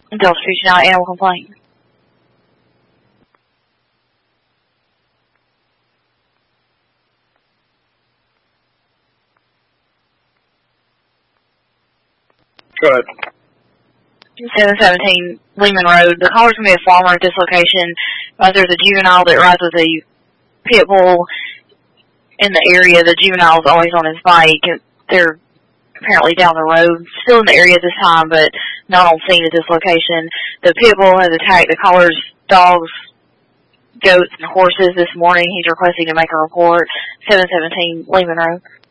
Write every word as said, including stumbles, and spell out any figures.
Delta Street United Animal Complaint. Go ahead. seven seventeen Lehman Road. The caller's going to be a farmer at this location. Uh, there's a juvenile that rides with a pit bull in the area. The juvenile's always on his bike. They're apparently down the road, still in the area at this time, but not on scene at this location. The pit bull has attacked the caller's dogs, goats, and horses this morning. He's requesting to make a report. seven seventeen Lehman Road.